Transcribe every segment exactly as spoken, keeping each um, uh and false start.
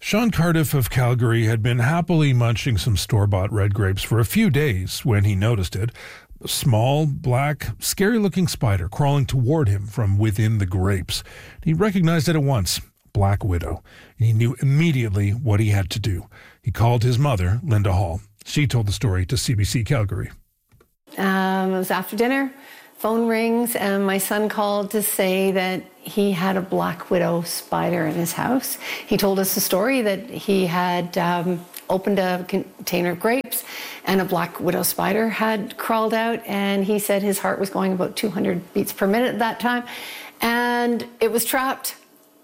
Sean Cardiff of Calgary had been happily munching some store-bought red grapes for a few days when he noticed it. A small, black, scary-looking spider crawling toward him from within the grapes. He recognized it at once. Black widow. He knew immediately what he had to do. He called his mother, Linda Hall. She told the story to C B C Calgary. Um, it was after dinner. Phone rings, and my son called to say that he had a black widow spider in his house. He told us the story that he had um, opened a container of grapes, and a black widow spider had crawled out, and he said his heart was going about two hundred beats per minute at that time, and it was trapped,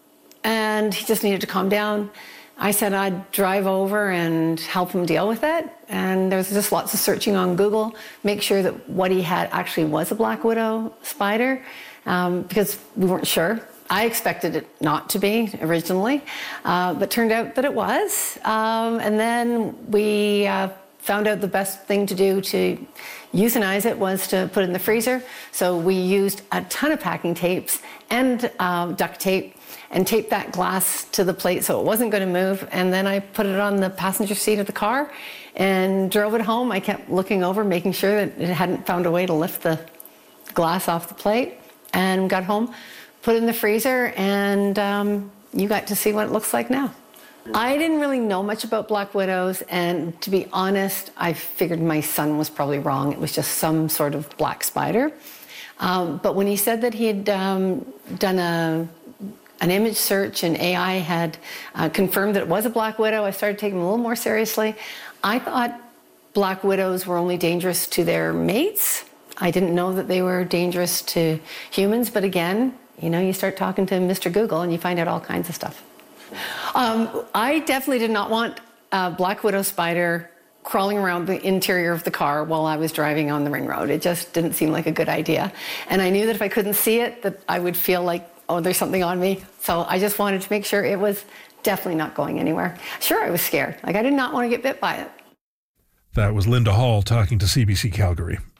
and he just needed to calm down. I said I'd drive over and help him deal with it. And there was just lots of searching on Google, make sure that what he had actually was a black widow spider, um, because we weren't sure. I expected it not to be originally, uh, but turned out that it was. Um, and then we uh, found out the best thing to do to euthanize it was to put it in the freezer. So we used a ton of packing tapes and um, duct tape and taped that glass to the plate so it wasn't going to move. And then I put it on the passenger seat of the car and drove it home. I kept looking over, making sure that it hadn't found a way to lift the glass off the plate, and got home, put it in the freezer, and um, you got to see what it looks like now. I didn't really know much about black widows, and to be honest, I figured my son was probably wrong. It was just some sort of black spider. Um, but when he said that he had um, done a an image search and A I had uh, confirmed that it was a black widow, I started taking them a little more seriously. I thought black widows were only dangerous to their mates. I didn't know that they were dangerous to humans, but again, you know, you start talking to Mister Google and you find out all kinds of stuff. Um, I definitely did not want a black widow spider crawling around the interior of the car while I was driving on the ring road. It just didn't seem like a good idea. And I knew that if I couldn't see it, that I would feel like, oh, there's something on me. So I just wanted to make sure it was definitely not going anywhere. Sure, I was scared. Like, I did not want to get bit by it. That was Linda Hall talking to C B C Calgary.